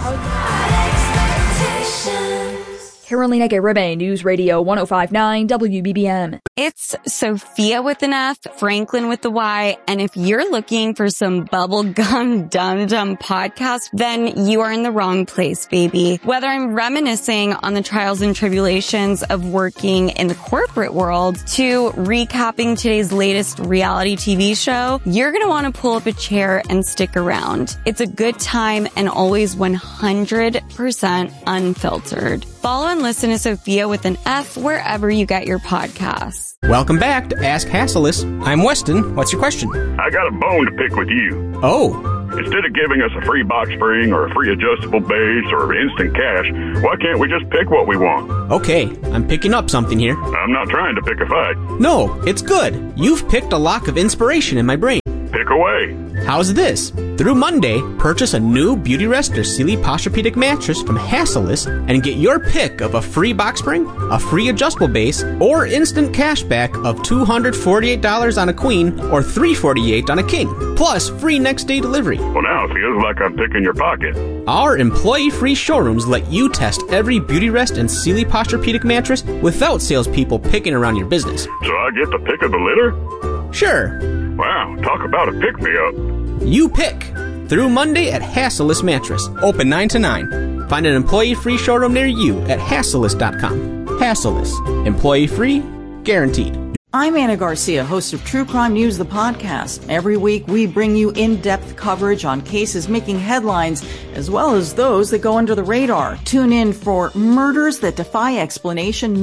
Carolina Garibay, News Radio 105.9 WBBM. It's Sophia with an F, Franklin with the Y, and if you're looking for some bubblegum dum-dum podcast, then you are in the wrong place, baby. Whether I'm reminiscing on the trials and tribulations of working in the corporate world to recapping today's latest reality TV show, you're going to want to pull up a chair and stick around. It's a good time and always 100% unfiltered. Follow and listen to Sophia with an F wherever you get your podcasts. Welcome back to Ask Hassleus. I'm Weston. What's your question? I got a bone to pick with you. Oh. Instead of giving us a free box spring or a free adjustable base or instant cash, why can't we just pick what we want? Okay, I'm picking up something here. I'm not trying to pick a fight. No, it's good. You've picked a lock of inspiration in my brain. Pick away. How's this? Through Monday, purchase a new Beautyrest or Sealy Posturepedic mattress from Hassleus and get your pick of a free box spring, a free adjustable base, or instant cash back of $248 on a queen or $348 on a king, plus free next day delivery. Well, now it feels like I'm picking your pocket. Our employee-free showrooms let you test every Beautyrest and Sealy Posturepedic mattress without salespeople picking around your business. So I get the pick of the litter? Sure. Wow, talk about a pick-me-up. You pick. Through Monday at Hassleus Mattress. Open 9 to 9. Find an employee-free showroom near you at Hassleus.com. Hassleus. Employee-free, guaranteed. I'm Anna Garcia, host of True Crime News, the podcast. Every week, we bring you in-depth coverage on cases making headlines, as well as those that go under the radar. Tune in for Murders That Defy Explanation.